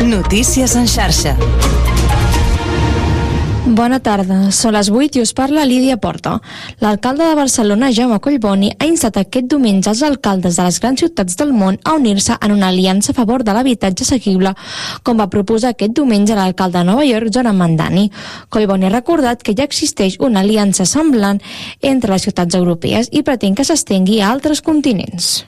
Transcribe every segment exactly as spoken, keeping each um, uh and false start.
Notícies en xarxa. Bona tarda, són les vuit i us parla Lídia Porta. L'alcalde de Barcelona, Jaume Collboni, ha instat aquest diumenge els alcaldes de les grans ciutats del món a unir-se en una aliança a favor de l'habitatge assequible, com va proposar aquest diumenge l'alcalde de Nova York, Zoran Mandani. Collboni ha recordat que ja existeix una aliança semblant entre les ciutats europees i pretén que s'estengui a altres continents.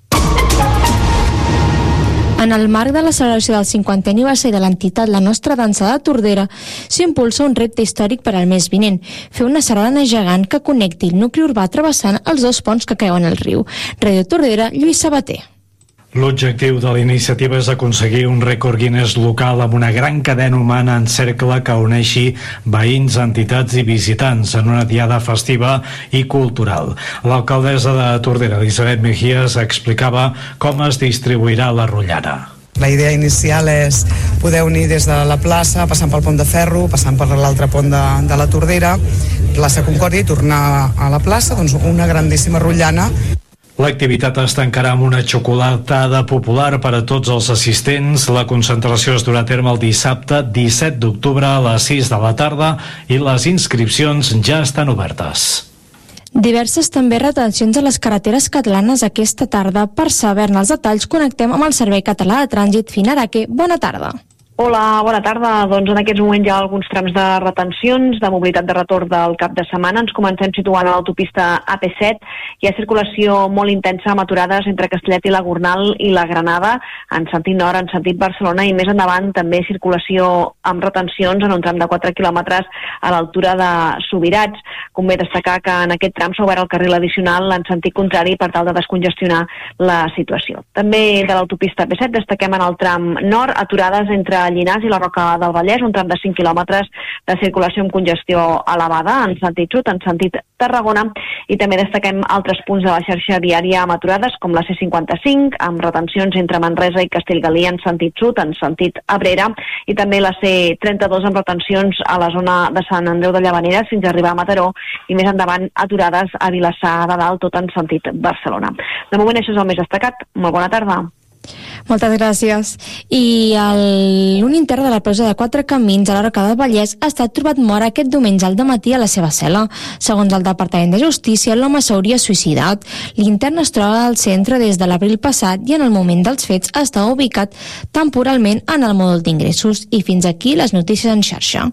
En el marc de la celebració del cinquantè aniversari de l'entitat La Nostra Dansa de Tordera, s'impulsa un repte històric per al mes vinent, fer una sardana gegant que connecti el nucli urbà travessant els dos ponts que creuen el riu. Radio Tordera, Lluís Sabater. L'objectiu de la iniciativa és aconseguir un rècord Guinness local amb una gran cadena humana en cercle que uneixi veïns, entitats i visitants en una diada festiva i cultural. L'alcaldessa de Tordera, Elisabet Mejías, explicava com es distribuirà la rotllana. La idea inicial és poder unir des de la plaça, passant pel pont de Ferro, passant per l'altre pont de, de la Tordera, plaça Concòrdia, i tornar a la plaça, doncs una grandíssima rotllana. L'activitat es tancarà amb una xocolatada popular per a tots els assistents. La concentració es durà a terme el dissabte disset d'octubre a les sis de la tarda i les inscripcions ja estan obertes. Diverses també retencions a les carreteres catalanes aquesta tarda. Per saber-ne els detalls, connectem amb el Servei Català de Trànsit. Finaraque, bona tarda. Hola, bona tarda. Doncs en aquests moments hi ha alguns trams de retencions de mobilitat de retorn del cap de setmana. Ens comencem situant a l'autopista A P set. Hi ha circulació molt intensa amb aturades entre Castellet i la Gornal i la Granada, en sentit nord, en sentit Barcelona, i més endavant també circulació amb retencions en un tram de quatre quilòmetres a l'altura de Subirats. Convé destacar que en aquest tram s'ha obert el carril addicional en sentit contrari per tal de descongestionar la situació. També de l'autopista A P set destaquem en el tram nord aturades entre Llinars i la Roca del Vallès, un tram de cinc quilòmetres de circulació amb congestió elevada en sentit sud, en sentit Tarragona, i també destaquem altres punts de la xarxa viària amb aturades com la C cinquanta-cinc, amb retencions entre Manresa i Castellgalí en sentit sud, en sentit Abrera, i també la C trenta-dos amb retencions a la zona de Sant Andreu de Llavaneres fins a arribar a Mataró, i més endavant aturades a Vilassar de Dalt, tot en sentit Barcelona. De moment això és el més destacat. Molt bona tarda. Moltes gràcies. I el... un intern de la presó de Quatre Camins a la Roca del Vallès ha estat trobat mort aquest diumenge al dematí a la seva cel·la. Segons el Departament de Justícia, l'home s'hauria suïcidat. L'intern es troba al centre des de l'abril passat i en el moment dels fets està ubicat temporalment en el mòdul d'ingressos. I fins aquí les notícies en xarxa.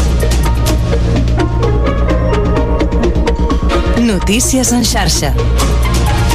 Notícies en xarxa.